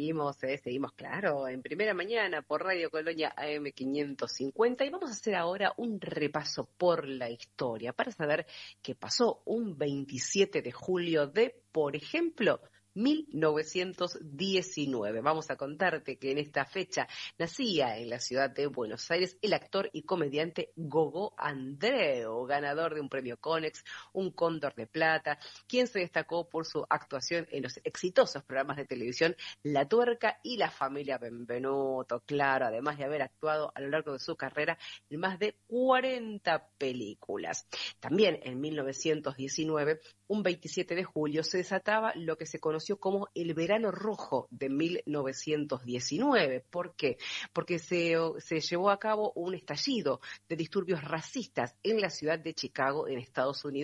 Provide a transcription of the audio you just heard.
seguimos, claro, en Primera Mañana por Radio Colonia AM 550 y vamos a hacer ahora un repaso por la historia para saber qué pasó un 27 de julio de, por ejemplo, 1919. Vamos a contarte que en esta fecha nacía en la ciudad de Buenos Aires el actor y comediante Gogó Andreu, ganador de un premio Conex, un Cóndor de Plata, quien se destacó por su actuación en los exitosos programas de televisión La Tuerca y La Familia Benvenuto, claro, además de haber actuado a lo largo de su carrera en más de 40 películas. También en 1919, un 27 de julio, se desataba lo que se conoció como el Verano Rojo de 1919. ¿Por qué? Porque se llevó a cabo un estallido de disturbios racistas en la ciudad de Chicago, en Estados Unidos,